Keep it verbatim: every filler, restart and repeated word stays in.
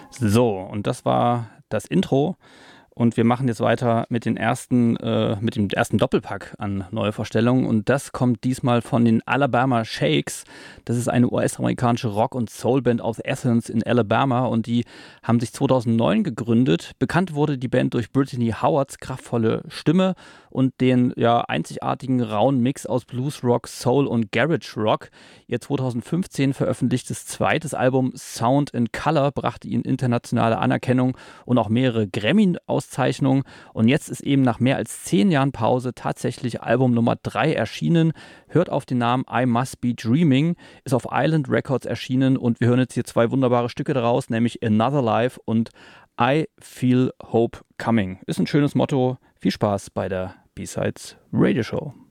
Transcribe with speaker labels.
Speaker 1: So, und das war das Intro. Und wir machen jetzt weiter mit den ersten, äh, mit dem ersten Doppelpack an Neuvorstellungen. Und das kommt diesmal von den Alabama Shakes. Das ist eine U S-amerikanische Rock- und Soulband aus Athens in Alabama. Und die haben sich zweitausendneun gegründet. Bekannt wurde die Band durch Brittany Howards kraftvolle Stimme und den ja einzigartigen rauen Mix aus Blues Rock, Soul und Garage Rock. Ihr zweitausendfünfzehn veröffentlichtes zweites Album Sound in Color brachte ihnen internationale Anerkennung und auch mehrere Grammy-Auszeichnungen. Und jetzt ist eben nach mehr als zehn Jahren Pause tatsächlich Album Nummer drei erschienen. Hört auf den Namen I Must Be Dreaming, ist auf Island Records erschienen und wir hören jetzt hier zwei wunderbare Stücke daraus, nämlich Another Life und I Feel Hope Coming. Ist ein schönes Motto. Viel Spaß bei der B-Sides Radio Show.